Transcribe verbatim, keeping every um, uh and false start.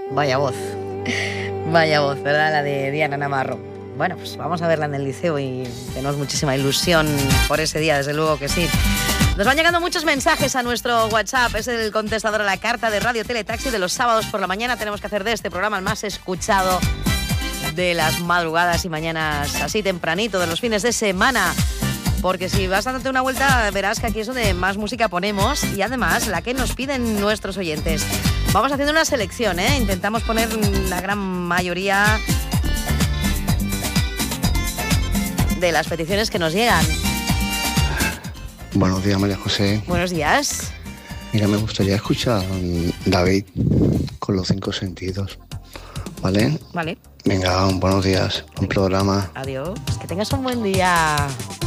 Vaya voz. Vaya voz, ¿verdad? La de Diana Navarro. Bueno, pues vamos a verla en el liceo y tenemos muchísima ilusión por ese día, desde luego que sí. Nos van llegando muchos mensajes a nuestro WhatsApp. Es el contestador a la carta de Radio Teletaxi de los sábados por la mañana. Tenemos que hacer de este programa el más escuchado de las madrugadas y mañanas así tempranito, de los fines de semana. Porque si vas dándote una vuelta, verás que aquí es donde más música ponemos y además la que nos piden nuestros oyentes. Vamos haciendo una selección, ¿eh? Intentamos poner la gran mayoría de las peticiones que nos llegan. Buenos días, María José. Buenos días. Mira, me gustaría escuchar a David con los cinco sentidos. ¿Vale? Vale. Venga, buenos días. Un programa. Adiós. Que tengas un buen día.